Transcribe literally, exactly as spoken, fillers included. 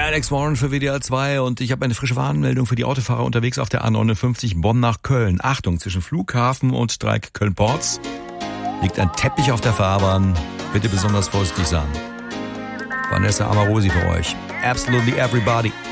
Alex Warren für W D R zwei und ich habe eine frische Warnmeldung für die Autofahrer unterwegs auf der A neunundfünfzig Bonn nach Köln. Achtung, zwischen Flughafen und Dreieck Köln-Porz liegt ein Teppich auf der Fahrbahn. Bitte besonders vorsichtig sein. Vanessa Amorosi für euch. Absolutely Everybody.